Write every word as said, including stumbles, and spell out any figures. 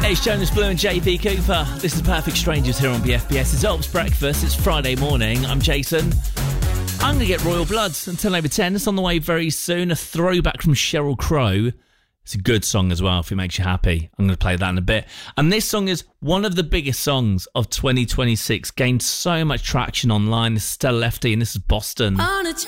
It's Jonas Blue and J P Cooper. This is Perfect Strangers here on B F B S. It's Ops Breakfast. It's Friday morning. I'm Jason. I'm going to get Royal Bloods until over ten. It's on the way very soon. A throwback from Sheryl Crow. It's a good song as well if it makes you happy. I'm going to play that in a bit. And this song is one of the biggest songs of twenty twenty-six. Gained so much traction online. This is Stella Lefty and this is Boston.